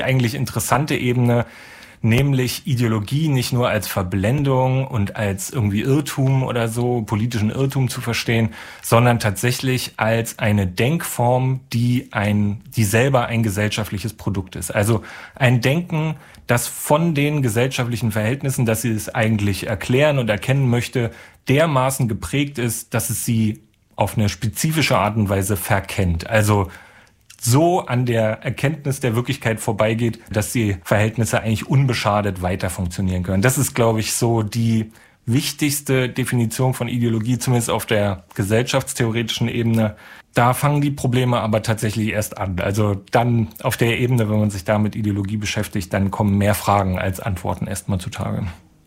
eigentlich interessante Ebene, nämlich Ideologie nicht nur als Verblendung und als irgendwie Irrtum oder so, politischen Irrtum zu verstehen, sondern tatsächlich als eine Denkform, die selber ein gesellschaftliches Produkt ist. Also ein Denken, das von den gesellschaftlichen Verhältnissen, dass sie es eigentlich erklären und erkennen möchte, dermaßen geprägt ist, dass es sie auf eine spezifische Art und Weise verkennt. Also so an der Erkenntnis der Wirklichkeit vorbeigeht, dass die Verhältnisse eigentlich unbeschadet weiter funktionieren können. Das ist, glaube ich, so die wichtigste Definition von Ideologie, zumindest auf der gesellschaftstheoretischen Ebene. Da fangen die Probleme aber tatsächlich erst an. Also dann auf der Ebene, wenn man sich da mit Ideologie beschäftigt, dann kommen mehr Fragen als Antworten erstmal zutage.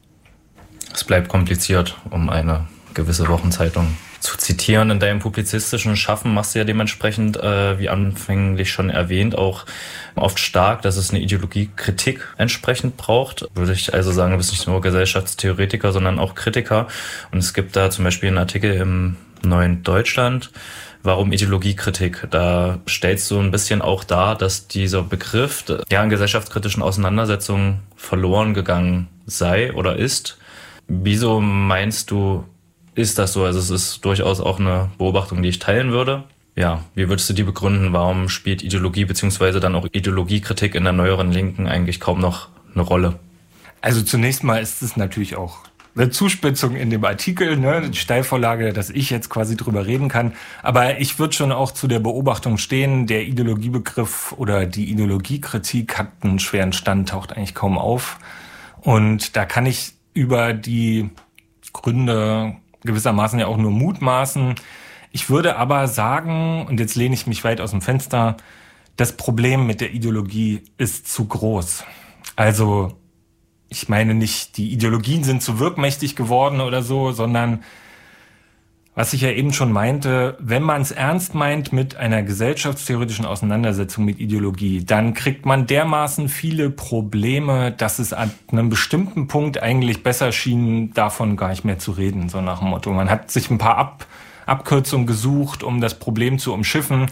Es bleibt kompliziert, um eine gewisse Wochenzeitung zu zitieren. In deinem publizistischen Schaffen machst du ja dementsprechend, wie anfänglich schon erwähnt, auch oft stark, dass es eine Ideologiekritik entsprechend braucht. Würde ich also sagen, du bist nicht nur Gesellschaftstheoretiker, sondern auch Kritiker. Und es gibt da zum Beispiel einen Artikel im Neuen Deutschland, warum Ideologiekritik? Da stellst du ein bisschen auch dar, dass dieser Begriff in gesellschaftskritischen Auseinandersetzungen verloren gegangen sei oder ist. Wieso meinst du, ist das so? Also es ist durchaus auch eine Beobachtung, die ich teilen würde. Ja, wie würdest du die begründen? Warum spielt Ideologie beziehungsweise dann auch Ideologiekritik in der neueren Linken eigentlich kaum noch eine Rolle? Also zunächst mal ist es natürlich auch eine Zuspitzung in dem Artikel, die Steilvorlage, dass ich jetzt quasi drüber reden kann. Aber ich würde schon auch zu der Beobachtung stehen, der Ideologiebegriff oder die Ideologiekritik hat einen schweren Stand, taucht eigentlich kaum auf. Und da kann ich über die Gründe gewissermaßen ja auch nur mutmaßen. Ich würde aber sagen, und jetzt lehne ich mich weit aus dem Fenster, das Problem mit der Ideologie ist zu groß. Also ich meine nicht, die Ideologien sind zu wirkmächtig geworden oder so, sondern was ich ja eben schon meinte, wenn man es ernst meint mit einer gesellschaftstheoretischen Auseinandersetzung mit Ideologie, dann kriegt man dermaßen viele Probleme, dass es an einem bestimmten Punkt eigentlich besser schien, davon gar nicht mehr zu reden, so nach dem Motto. Man hat sich ein paar Abkürzungen gesucht, um das Problem zu umschiffen.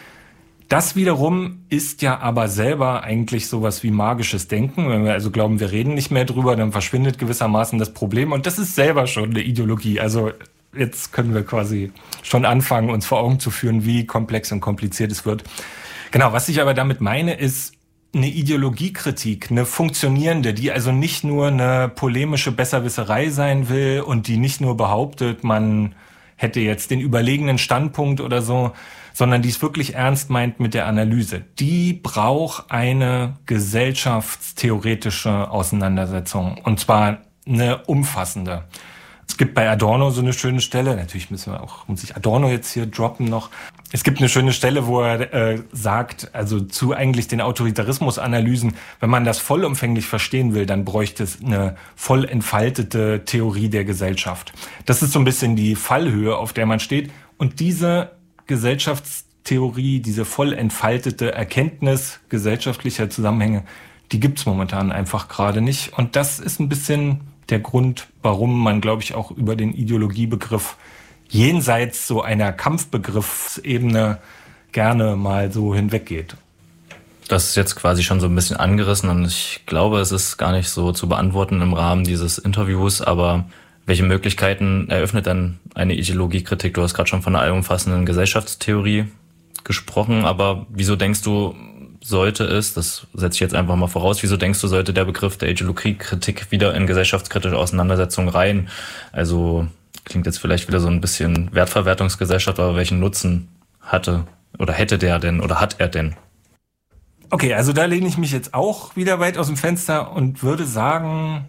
Das wiederum ist ja aber selber eigentlich sowas wie magisches Denken. Wenn wir also glauben, wir reden nicht mehr drüber, dann verschwindet gewissermaßen das Problem. Und das ist selber schon eine Ideologie. Also jetzt können wir quasi schon anfangen, uns vor Augen zu führen, wie komplex und kompliziert es wird. Genau, was ich aber damit meine, ist eine Ideologiekritik, eine funktionierende, die also nicht nur eine polemische Besserwisserei sein will und die nicht nur behauptet, man hätte jetzt den überlegenen Standpunkt oder so, sondern die es wirklich ernst meint mit der Analyse. Die braucht eine gesellschaftstheoretische Auseinandersetzung, und zwar eine umfassende. Es gibt bei Adorno so eine schöne Stelle, natürlich muss ich Adorno jetzt hier droppen noch. Es gibt eine schöne Stelle, wo er sagt, also zu eigentlich den Autoritarismusanalysen, wenn man das vollumfänglich verstehen will, dann bräuchte es eine voll entfaltete Theorie der Gesellschaft. Das ist so ein bisschen die Fallhöhe, auf der man steht. Und diese Gesellschaftstheorie, diese voll entfaltete Erkenntnis gesellschaftlicher Zusammenhänge, die gibt's momentan einfach gerade nicht. Und das ist ein bisschen der Grund, warum man, glaube ich, auch über den Ideologiebegriff jenseits so einer Kampfbegriffsebene gerne mal so hinweggeht. Das ist jetzt quasi schon so ein bisschen angerissen und ich glaube, es ist gar nicht so zu beantworten im Rahmen dieses Interviews, aber welche Möglichkeiten eröffnet dann eine Ideologiekritik? Du hast gerade schon von einer allumfassenden Gesellschaftstheorie gesprochen, aber wieso denkst du, sollte es, das setze ich jetzt einfach mal voraus, wieso denkst du, sollte der Begriff der Ideologiekritik wieder in gesellschaftskritische Auseinandersetzungen rein? Also klingt jetzt vielleicht wieder so ein bisschen Wertverwertungsgesellschaft, aber welchen Nutzen hatte oder hätte der denn oder hat er denn? Okay, also da lehne ich mich jetzt auch wieder weit aus dem Fenster und würde sagen,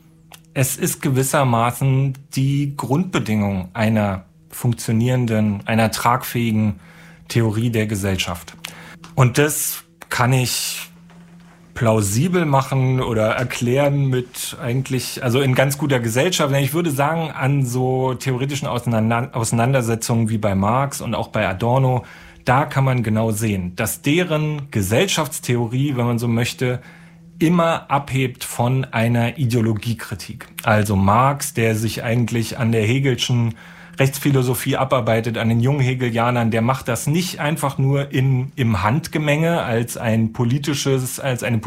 es ist gewissermaßen die Grundbedingung einer funktionierenden, einer tragfähigen Theorie der Gesellschaft. Und das kann ich plausibel machen oder erklären mit eigentlich, also in ganz guter Gesellschaft. Ich würde sagen, an so theoretischen Auseinandersetzungen wie bei Marx und auch bei Adorno, da kann man genau sehen, dass deren Gesellschaftstheorie, wenn man so möchte, immer abhebt von einer Ideologiekritik. Also Marx, der sich eigentlich an der Hegelschen Rechtsphilosophie abarbeitet, an den jungen Hegelianern, der macht das nicht einfach nur im Handgemenge als eine politische